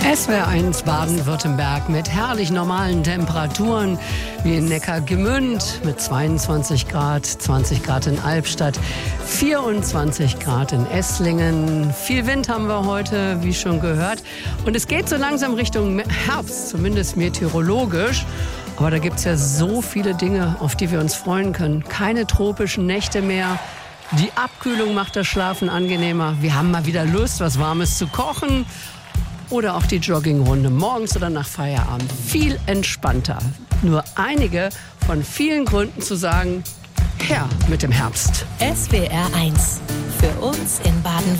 SWR1 Baden-Württemberg mit herrlich normalen Temperaturen wie in Neckargemünd mit 22 Grad, 20 Grad in Albstadt, 24 Grad in Esslingen. Viel Wind haben wir heute, wie schon gehört. Und es geht so langsam Richtung Herbst, zumindest meteorologisch. Aber da gibt es ja so viele Dinge, auf die wir uns freuen können. Keine tropischen Nächte mehr. Die Abkühlung macht das Schlafen angenehmer. Wir haben mal wieder Lust, was Warmes zu kochen. Oder auch die Joggingrunde morgens oder nach Feierabend. Viel entspannter. Nur einige von vielen Gründen zu sagen, her mit dem Herbst. SWR1. Für uns in Baden-Württemberg.